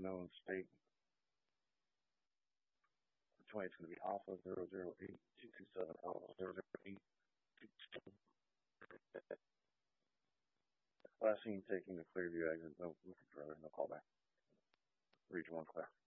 unknown state. The 20 is going to be Alpha 008-227 Alpha 008-227. Last seen taking the Clearview exit. No, brother, no callback. Region 1 clear.